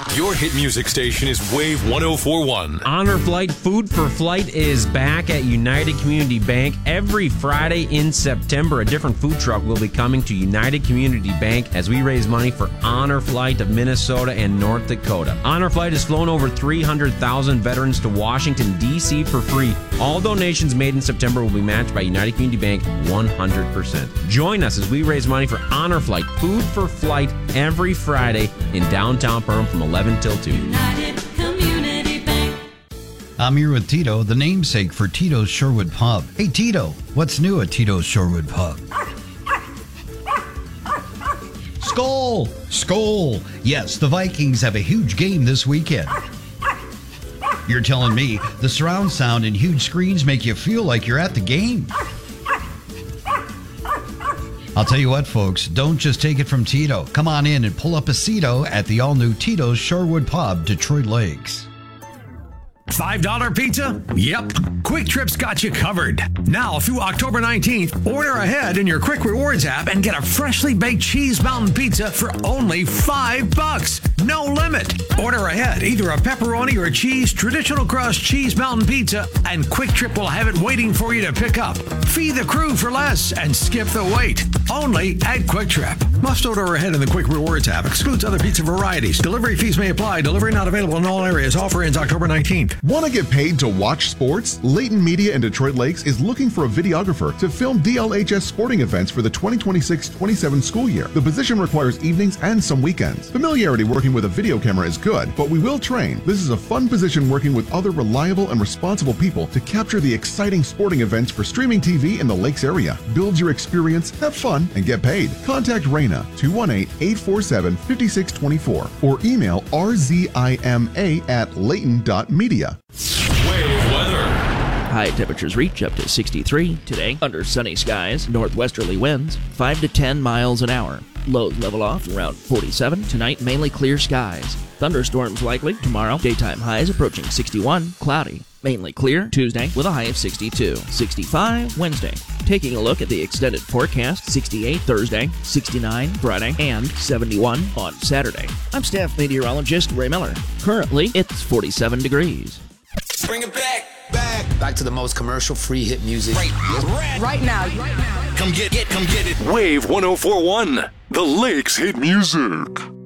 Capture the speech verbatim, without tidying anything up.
Your hit music station is Wave one oh four point one. Honor Flight Food for Flight is back at United Community Bank. Every Friday in September, a different food truck will be coming to United Community Bank as we raise money for Honor Flight of Minnesota and North Dakota. Honor Flight has flown over three hundred thousand veterans to Washington, D C for free. All donations made in September will be matched by United Community Bank one hundred percent. Join us as we raise money for Honor Flight Food for Flight every Friday in downtown Perham from eleven till two. United Community Bank. I'm here with Tito, the namesake for Tito's Shorewood Pub. Hey, Tito, what's new at Tito's Shorewood Pub? Skol! Skol! Yes, the Vikings have a huge game this weekend. You're telling me the surround sound and huge screens make you feel like you're at the game? I'll tell you what, folks, don't just take it from Tito. Come on in and pull up a Cito at the all-new Tito's Shorewood Pub, Detroit Lakes. five dollar pizza? Yep. Quick Trip's got you covered. Now through October nineteenth, order ahead in your Quick Rewards app and get a freshly baked cheese mountain pizza for only five bucks. No limit. Order ahead, either a pepperoni or a cheese traditional crust cheese mountain pizza, and Quick Trip will have it waiting for you to pick up. Feed the crew for less and skip the wait. Only at Quick Trip. Must order ahead in the Quick Rewards app. Excludes other pizza varieties. Delivery fees may apply. Delivery not available in all areas. Offer ends October nineteenth. Want to get paid to watch sports? Layton Media in Detroit Lakes is looking for a videographer to film D L H S sporting events for the twenty twenty-six twenty-seven school year. The position requires evenings and some weekends. Familiarity working with a video camera is good, but we will train. This is a fun position working with other reliable and responsible people to capture the exciting sporting events for streaming T V in the Lakes area. Build your experience, have fun, and get paid. Contact Raina, two one eight, eight four seven, five six two four, or email r z i m a at layton dot media. Wave weather. High temperatures reach up to sixty-three today under sunny skies, northwesterly winds five to ten miles an hour. Lows level off around forty-seven. Tonight, mainly clear skies. Thunderstorms likely tomorrow. Daytime highs approaching sixty-one. Cloudy. Mainly clear Tuesday with a high of sixty-two. sixty-five Wednesday. Taking a look at the extended forecast, sixty-eight Thursday, sixty-nine Friday, and seventy-one on Saturday. I'm staff meteorologist Ray Miller. Currently, it's forty-seven degrees. Bring it back, back, back to the most commercial-free hit music. Right, right, Right now. Right now. Come get it, come get it. Wave one oh four point one. The Lakes hit music.